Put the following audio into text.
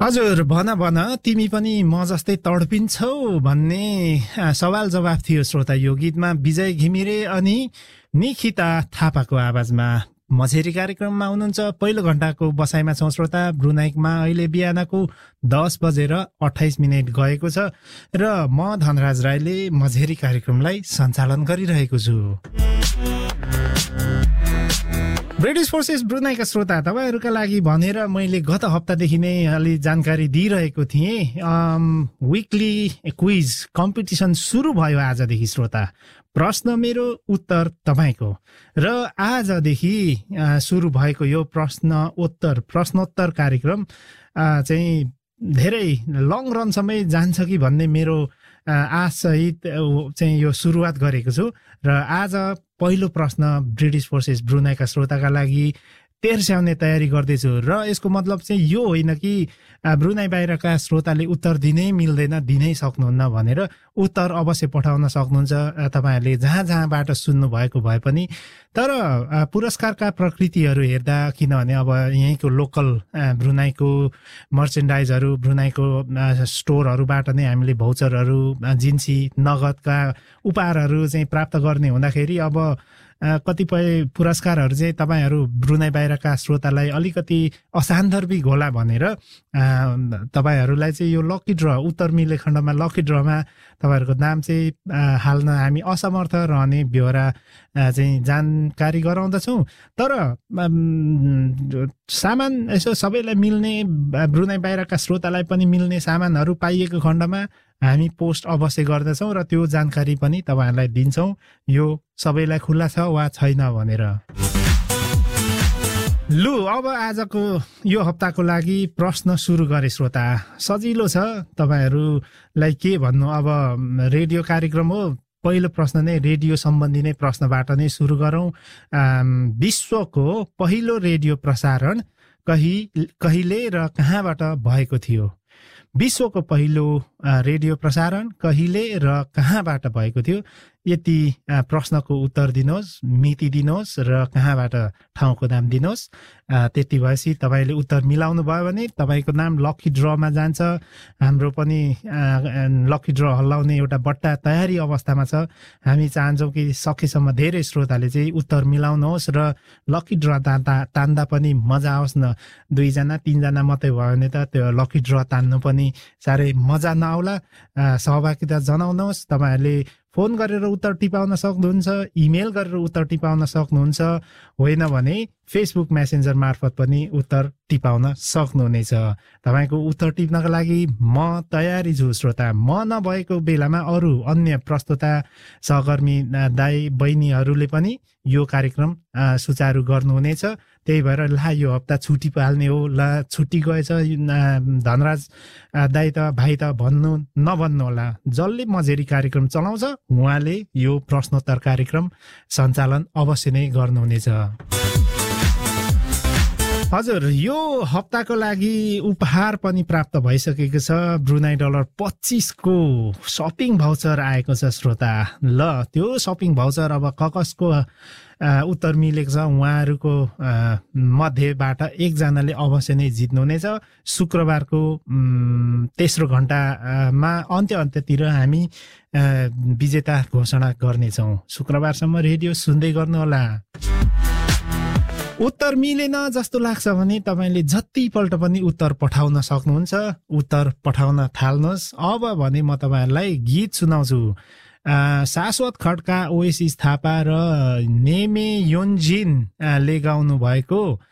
हजुर भन भन तिमी पनि म जस्तै तडपिन्छौ भन्ने सवाल जवाफ थियो श्रोता यो गीतमा विजय घिमिरे अनि निखिता थापाको आवाजमा। मझेरी कार्यक्रममा हुनुहुन्छ, पहिलो घण्टाको बसाइमा छौँ श्रोता। ब्रुनाइकमा अहिले बिहानको 10:28 गएको छ र म धनराज राईले मझेरी कार्यक्रमलाई सञ्चालन गरिरहेको छु। ब्रिटिश फोर्सेस ब्रुनाइका श्रोता तपाईँहरूका लागि भनेर मैले गत हप्तादेखि नै अलि जानकारी दिइरहेको थिएँ। विकली क्विज कम्पिटिसन सुरु भयो आजदेखि श्रोता। प्रश्न मेरो, उत्तर तपाईँको। र आजदेखि सुरु भएको यो प्रश्नोत्तर कार्यक्रम चाहिँ धेरै लङ रनसम्मै जान्छ कि भन्ने मेरो आशसहित चाहिँ यो सुरुवात गरेको छु। र आज पहिलो प्रश्न ब्रिटिस फोर्सेस ब्रुनाइका श्रोताका लागि तेर्स्याउने तयारी गर्दैछु। र यसको मतलब चाहिँ यो होइन कि ब्रुनाई बाहिरका श्रोताले उत्तर दिनै मिल्दैन, दिनै सक्नुहुन्न भनेर। उत्तर अवश्य पठाउन सक्नुहुन्छ तपाईँहरूले जहाँ जहाँबाट सुन्नु भएको भए पनि। तर पुरस्कारका प्रकृतिहरू हेर्दा, किनभने अब यहीँको लोकल ब्रुनाईको मर्चेन्डाइजहरू, ब्रुनाईको स्टोरहरूबाट नै हामीले भाउचरहरू, जिन्सी, नगदका उपहारहरू चाहिँ प्राप्त गर्ने हुँदाखेरि अब कतिपय पुरस्कारहरू चाहिँ तपाईँहरू ब्रुनाई बाहिरका श्रोतालाई अलिकति असान्दर्भिक होला भनेर तपाईँहरूलाई चाहिँ यो लकी ड्र, उत्तर मिले खण्डमा लकी ड्रमा तपाईँहरूको नाम चाहिँ हाल्न हामी असमर्थ रहने बेहोरा चाहिँ जानकारी गराउँदछौँ। तर सामान यसो सबैलाई मिल्ने, ब्रुनाई बाहिरका श्रोतालाई पनि मिल्ने सामानहरू पाइएको खण्डमा हामी पोस्ट अवश्य गर्दछौँ र त्यो जानकारी पनि तपाईँहरूलाई दिन्छौँ, यो सबैलाई खुल्ला छ वा छैन भनेर। लु अब आजको यो हप्ताको लागि प्रश्न सुरु गरे श्रोता। सजिलो छ, तपाईँहरूलाई के भन्नु, अब रेडियो कार्यक्रम हो। पहिलो प्रश्न नै रेडियो सम्बन्धी नै प्रश्नबाट नै सुरु गरौँ। विश्वको पहिलो रेडियो प्रसारण कहिले र कहाँबाट भएको थियो? विश्वको पहिलो रेडियो प्रसारण कहिले र कहाँबाट भएको थियो? यति प्रश्नको उत्तर दिनुहोस्, मिति दिनुहोस् र कहाँबाट ठाउँको नाम दिनुहोस्। त्यति भएपछि तपाईँले उत्तर मिलाउनु भयो भने तपाईँको नाम लकी ड्रमा जान्छ। हाम्रो पनि लकी ड्र हल्लाउने एउटा बट्टा तयारी अवस्थामा छ। हामी चाहन्छौँ कि सकेसम्म धेरै श्रोताले चाहिँ उत्तर मिलाउनुहोस् र लकी ड्र तान्दा पनि मजा आओस् न। 2 जना 3 जना मात्रै भयो भने त त्यो लकी ड्र तान्नु पनि साह्रै मजा नआउला। सहभागिता जनाउनुहोस्। तपाईँहरूले फोन गरेर उत्तर टिपाउन सक्नुहुन्छ, इमेल गरेर उत्तर टिपाउन सक्नुहुन्छ, होइन भने फेसबुक मेसेन्जर मार्फत पनि उत्तर टिपाउन सक्नुहुनेछ। तपाईँको उत्तर टिप्नका लागि म तयारी छु श्रोता। म नभएको बेलामा अरू अन्य प्रस्तुता सहकर्मी दाइ बहिनीहरूले पनि यो कार्यक्रम सुचारू गर्नुहुनेछ। त्यही भएर ला यो हप्ता छुट्टी पाल्ने हो, ला छुट्टी गएछ धनराज दाइ त भाइ त नभन्नु होला। जसले मझेरी कार्यक्रम चलाउँछ उहाँले यो प्रश्नोत्तर कार्यक्रम सञ्चालन अवश्य नै गर्नुहुनेछ। हजुर, यो हप्ताको लागि उपहार पनि प्राप्त भइसकेको छ। ब्रुनाई डलर 25 को सपिङ भाउचर आएको छ श्रोता। ल त्यो सपिङ भाउचर अब कसको उत्तर मिलेको छ उहाँहरूको मध्येबाट एकजनाले अवश्य नै जित्नुहुनेछ। शुक्रबारको तेस्रो घण्टामा अन्त्यतिर हामी विजेता घोषणा गर्नेछौँ। शुक्रबारसम्म रेडियो सुन्दै गर्नुहोला। उत्तर मिलेन जस्तो लाग्छ भने तपाईँले जतिपल्ट पनि उत्तर पठाउन सक्नुहुन्छ। उत्तर पठाउन थाल्नुहोस्। अब भने म तपाईँहरूलाई गीत सुनाउँछु। शाश्वत खड्का, ओएसिस थापा र नेमे योन्जिनले गाउनु भएको